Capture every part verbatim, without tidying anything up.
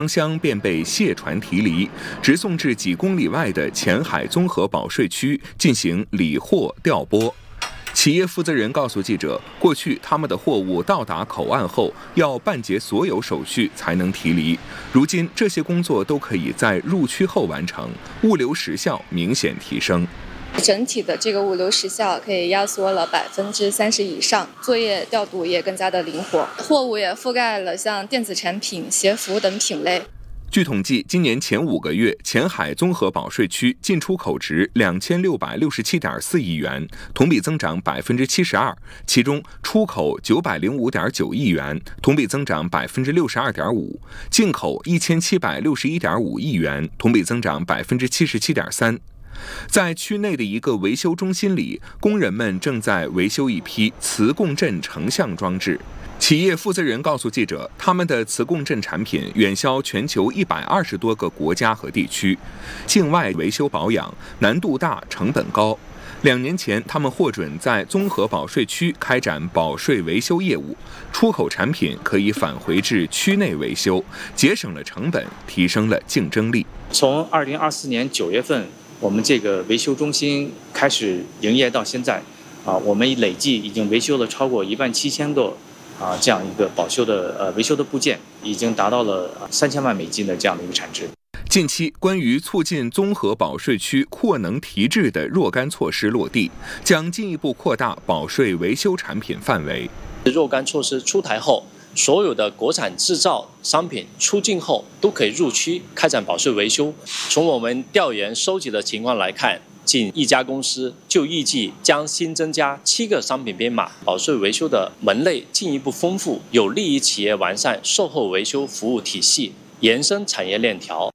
箱便被卸船提离，直送至几公里外的前海综合保税区进行理货调拨。企业负责人告诉记者，过去他们的货物到达口岸后要办结所有手续才能提离，如今这些工作都可以在入区后完成，物流时效明显提升。 整体的这个物流时效可以压缩了百分之三十以上，作业调度也更加的灵活，货物也覆盖了像电子产品、鞋服等品类。 据统计，今年前五个月，前海综合保税区进出口值两千六百六十七点四亿元，同比增长百分之七十二，其中出口九百零五点九亿元，同比增长百分之六十二点五，进口一千七百六十一点五亿元，同比增长百分之七十七点三。在区内的一个维修中心里，工人们正在维修一批磁共振成像装置。企业负责人告诉记者，他们的磁共振产品远销全球一百二十多个国家和地区，境外维修保养难度大，成本高。两年前，他们获准在综合保税区开展保税维修业务，出口产品可以返回至区内维修，节省了成本，提升了竞争力。 从二零二四年九月份，我们这个维修中心开始营业到现在，啊，我们累计已经维修了超过一万七千个啊这样一个保修的呃维修的部件，已经达到了三千万美金的这样的一个产值。 近期，关于促进综合保税区扩能提质的若干措施落地，将进一步扩大保税维修产品范围。 若干措施出台后，所有的国产制造商品出境后都可以入区开展保税维修。从我们调研收集的情况来看，近一家公司就预计将新增加七个商品编码，保税维修的门类进一步丰富，有利于企业完善售后维修服务体系，延伸产业链条。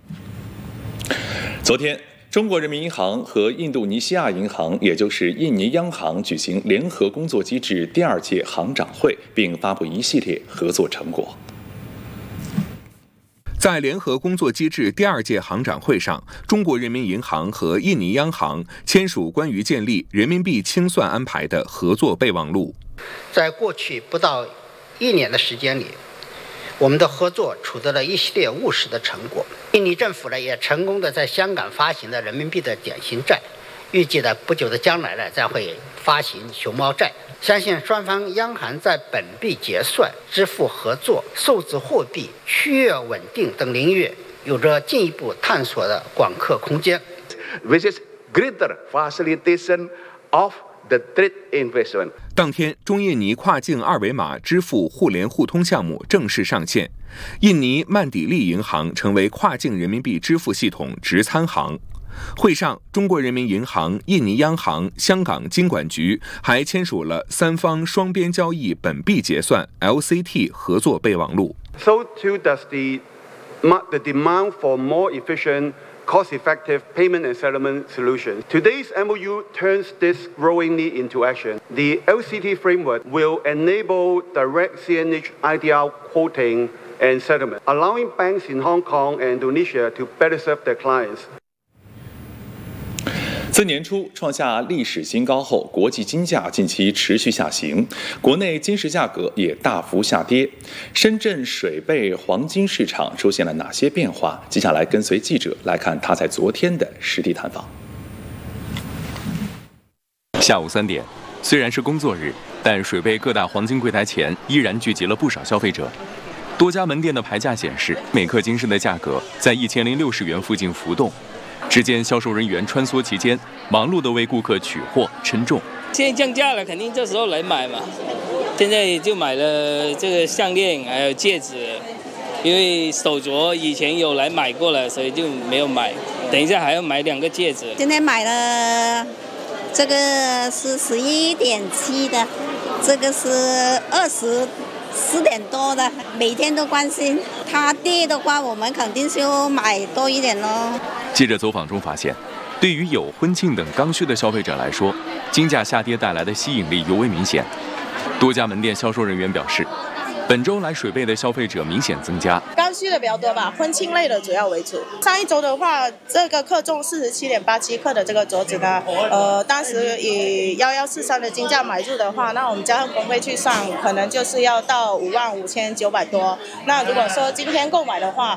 昨天，中国人民银行和印度尼西亚银行，也就是印尼央行举行联合工作机制第二届行长会，并发布一系列合作成果。 在联合工作机制第二届行长会上，中国人民银行和印尼央行签署关于建立人民币清算安排的合作备忘录。 在过去不到一年的时间里，我们的合作取得了一系列务实的成果。印尼政府呢也成功的在香港发行了人民币的典型债，预计在不久的将来呢再会发行熊猫债。相信双方央行在本币结算、支付合作、数字货币、区域稳定等领域有着进一步探索的广阔空间。 Which is greater facilitation of the trade investment。 当天，中印尼跨境二维码支付互联互通项目正式上线，印尼曼底利银行成为跨境人民币支付系统直参行。会上，中国人民银行、印尼央行、香港金管局还签署了三方双边交易本币结算 L C T 合作备忘录。 So too does the, the demand for more efficient, cost-effective payment and settlement solutions. Today's M O U turns this growing need into action. The L C T framework will enable direct C N H I D R quoting and settlement, allowing banks in Hong Kong and Indonesia to better serve their clients. 自年初创下历史新高后，国际金价近期持续下行，国内金市价格也大幅下跌。深圳水贝黄金市场出现了哪些变化？接下来跟随记者来看他在昨天的实地探访。 下午三点，虽然是工作日，但水贝各大黄金柜台前依然聚集了不少消费者。多家门店的牌价显示，每克金饰的价格在一千零六十元附近浮动。之间销售人员穿梭其间，忙碌地为顾客取货称重。 现在降价了，肯定这时候来买嘛。现在就买了这个项链，还有戒指，因为手镯以前有来买过了，所以就没有买。等一下还要买两个戒指。 今天买了这个是十一点七的，这个是二十四点多的，每天都关心。它跌的话，我们肯定是要买多一点咯。 记者走访中发现，对于有婚庆等刚需的消费者来说，金价下跌带来的吸引力尤为明显。多家门店销售人员表示， 本周来水贝的消费者明显增加， 刚需的比较多吧，婚庆类的主要为主。上一周的话，这个克重四十七点八七克的这个镯子呢，呃，当时以幺幺四三的金价买入的话，那我们加上工费去算，可能就是要到五万五千九百多。那如果说今天购买的话，